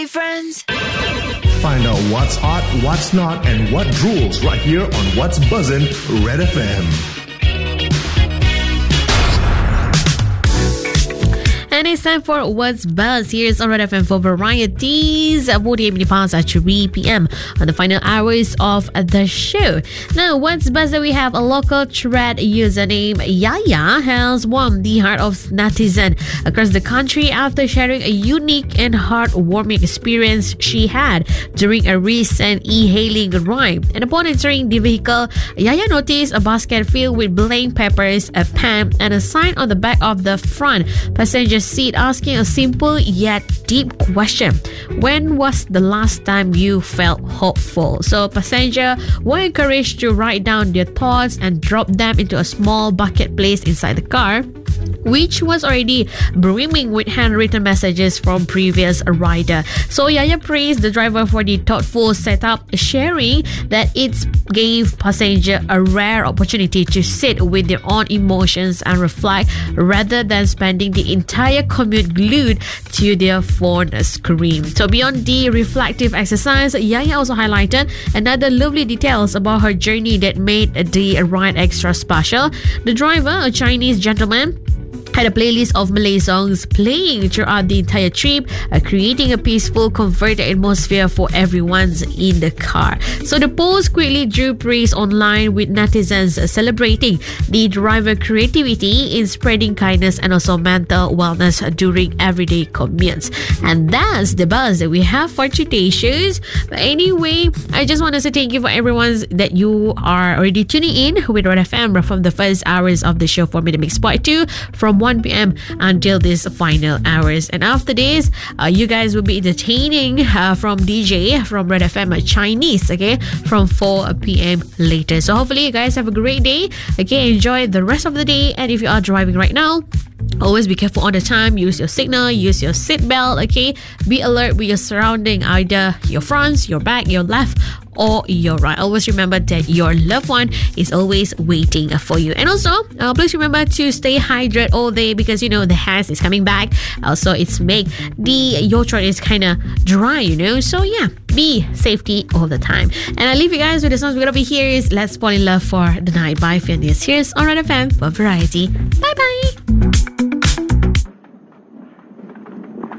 Friends. Find out what's hot, what's not, and what rules right here on What's Buzzin' Red FM. And it's time for What's Buzz. Here's on Red FM for varieties. 48 minutes past at 3 p.m. on the final hours of the show. Now, What's Buzz, that we have a local thread username Yaya has won the heart of netizen across the country after sharing a unique and heartwarming experience she had during a recent e-hailing ride. And upon entering the vehicle, Yaya noticed a basket filled with blank papers, a pen, and a sign on the back of the front passenger seat asking a simple yet deep question. When was the last time you felt hopeful? So passengers were encouraged to write down their thoughts and drop them into a small bucket placed inside the car, which was already brimming with handwritten messages from previous rider. So Yaya praised the driver for the thoughtful setup, sharing that it gave passengers a rare opportunity to sit with their own emotions and reflect rather than spending the entire commute glued to their phone screen. So beyond the reflective exercise, Yaya also highlighted another lovely details about her journey that made the ride extra special. The driver, a Chinese gentleman, had a playlist of Malay songs playing throughout the entire trip, creating a peaceful, comforting atmosphere for everyone's in the car. So the post quickly drew praise online, with netizens celebrating the driver creativity in spreading kindness and also mental wellness during everyday commutes. And that's the buzz that we have for today's shows. But anyway, I just want to say thank you for everyone that you are already tuning in with Red FM from the first hours of the show for me to Mix Part 2 from 1 p.m. until this final hours. And after this, you guys will be entertaining from DJ from Red FM Chinese, okay, from 4 p.m. later. So hopefully you guys have a great day. Okay, enjoy the rest of the day. And if you are driving right now, always be careful all the time. Use your signal, use your seatbelt, okay? Be alert with your surrounding, either your front, your back, your left, or your right. Always remember that your loved one is always waiting for you. And also, please remember to stay hydrated all day, because you know the haze is coming back. Also, it's make your throat is kind of dry, you know. So yeah, be safety all the time. And I leave you guys with the songs we're gonna be here is Let's Fall in Love for the Night by Phineas. Here's on Red FM for variety. Bye bye.